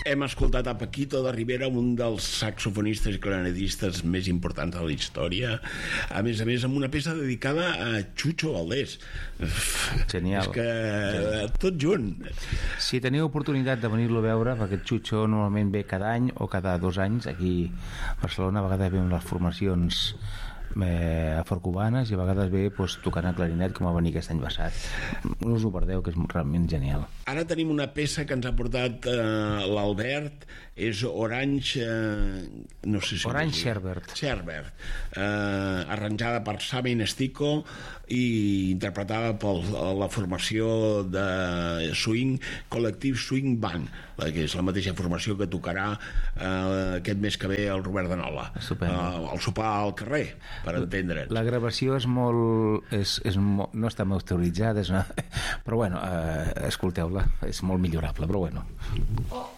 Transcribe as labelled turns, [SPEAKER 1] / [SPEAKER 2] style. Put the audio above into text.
[SPEAKER 1] Hem escoltat a Paquito de Rivera, un dels saxofonistes i clarinetistes més importants de la història, a més amb una peça dedicada a Chucho Valdés.
[SPEAKER 2] Genial.
[SPEAKER 1] És que tot junt.
[SPEAKER 2] Si teniu oportunitat de venir-lo a veure, perquè Chucho normalment ve cada any o cada 2 anys aquí a Barcelona, a vegades ve amb les formacions afrocubanes i a vegades ve tocant el clarinet, com va venir aquest any passat. No us ho perdeu, que és realment genial.
[SPEAKER 1] Ara tenim una peça que ens ha portat l'Albert, és Orange no sé si
[SPEAKER 2] Orange Sherbert,
[SPEAKER 1] arranjada per Sami Nestico i interpretada per la formació de swing, Col·lectiu Swing Band, que és la mateixa formació que tocarà aquest mes que ve el Robert de Nola al sopar al carrer, per entendre'ns.
[SPEAKER 2] La gravació és molt no està masteritzada, però bueno, escolteu-la, és molt millorable, però bueno.